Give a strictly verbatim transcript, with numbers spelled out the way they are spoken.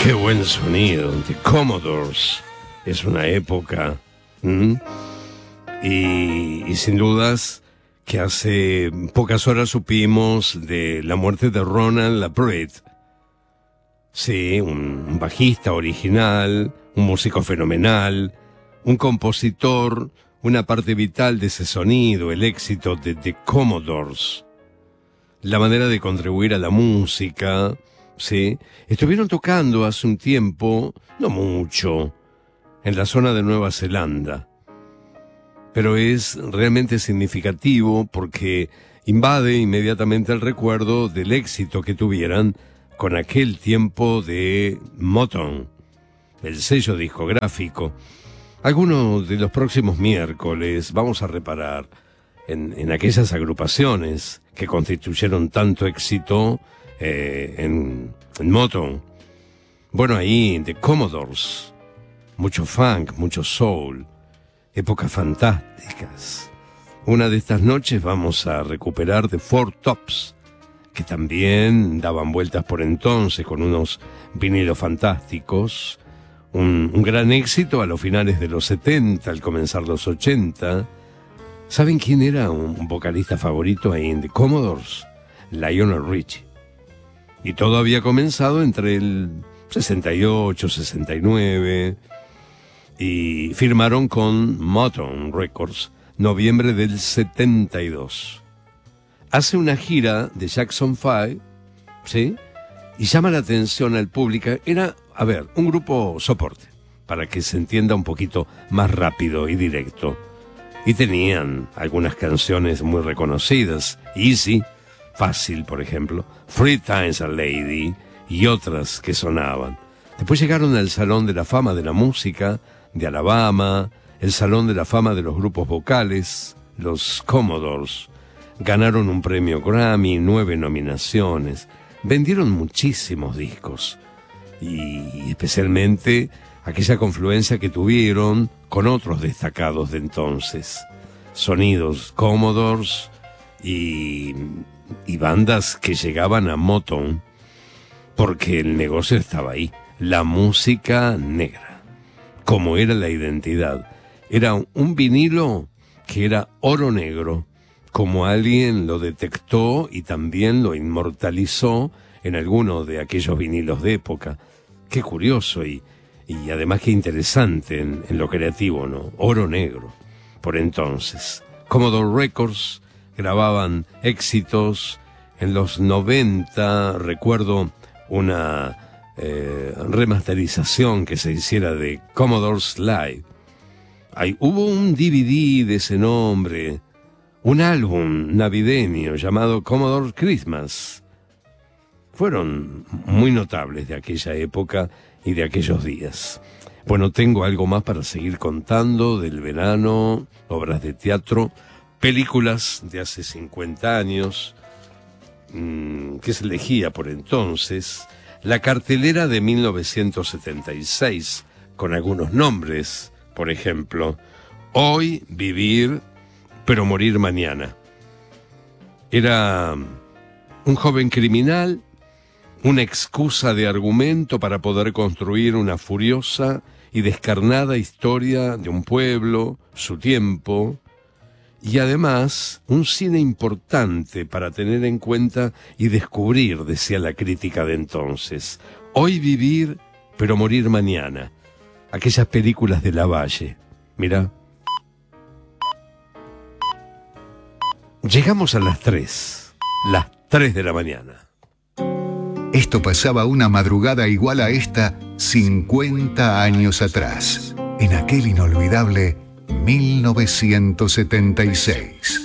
Qué buen sonido, The Commodores. Es una época. ¿Mm? Y, y sin dudas que hace pocas horas supimos de la muerte de Ronald LaPrade. Sí, un, un bajista original, un músico fenomenal, un compositor, una parte vital de ese sonido, el éxito de The Commodores. La manera de contribuir a la música, ¿sí? Estuvieron tocando hace un tiempo, no mucho, en la zona de Nueva Zelanda. Pero es realmente significativo porque invade inmediatamente el recuerdo del éxito que tuvieran con aquel tiempo de Motown, el sello discográfico. Algunos de los próximos miércoles vamos a reparar en, en aquellas agrupaciones que constituyeron tanto éxito eh, en, en Motown. Bueno, ahí The Commodores, mucho funk, mucho soul, épocas fantásticas. Una de estas noches vamos a recuperar The Four Tops, que también daban vueltas por entonces con unos vinilos fantásticos. Un, un gran éxito a los finales de los setenta, al comenzar los ochenta. ¿Saben quién era un, un vocalista favorito ahí en The Commodores? Lionel Richie. Y todo había comenzado entre el sesenta y ocho, sesenta y nueve... y firmaron con Motown Records noviembre del setenta y dos. Hace una gira de Jackson Five, ¿sí? Y llama la atención al público. Era, a ver, un grupo soporte, para que se entienda un poquito más rápido y directo. Y tenían algunas canciones muy reconocidas. Easy, Fácil, por ejemplo, Three Times a Lady y otras que sonaban. Después llegaron al Salón de la Fama de la Música de Alabama, el Salón de la Fama de los grupos vocales, los Commodores. Ganaron un premio Grammy, nueve nominaciones, vendieron muchísimos discos y especialmente aquella confluencia que tuvieron con otros destacados de entonces, sonidos Commodores y, y bandas que llegaban a Motown, porque el negocio estaba ahí, la música negra, como era la identidad. Era un vinilo que era oro negro, como alguien lo detectó y también lo inmortalizó en alguno de aquellos vinilos de época. Qué curioso y, y además qué interesante en, en lo creativo, ¿no? Oro negro, por entonces. Commodore Records grababan éxitos en los noventa, recuerdo una eh, remasterización que se hiciera de Commodore's Live. Hay, hubo un D V D de ese nombre, un álbum navideño llamado Commodore Christmas. Fueron muy notables de aquella época y de aquellos días. Bueno, tengo algo más para seguir contando del verano, obras de teatro, películas de hace cincuenta años, mmm, que se elegía por entonces, la cartelera de mil novecientos setenta y seis, con algunos nombres, por ejemplo, Hoy vivir, pero morir mañana. Era un joven criminal, una excusa de argumento para poder construir una furiosa y descarnada historia de un pueblo, su tiempo, y además un cine importante para tener en cuenta y descubrir, decía la crítica de entonces. Hoy vivir, pero morir mañana. Aquellas películas de Lavalle. Mirá. Llegamos a las tres, las tres de la mañana. Esto pasaba una madrugada igual a esta cincuenta años atrás, en aquel inolvidable mil novecientos setenta y seis.